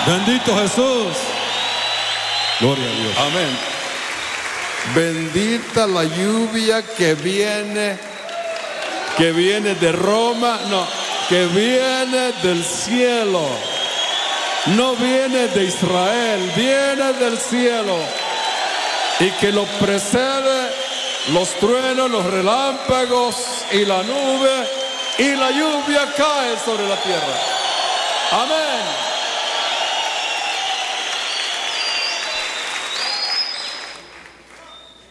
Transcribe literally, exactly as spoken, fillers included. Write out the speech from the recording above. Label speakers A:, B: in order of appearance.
A: Bendito Jesús. Gloria a Dios.
B: Amén. Bendita la lluvia que viene, que viene de Roma, no, que viene del cielo. No viene de Israel, viene del cielo. Y que lo precede los truenos, los relámpagos y la nube y la lluvia cae sobre la tierra. Amén.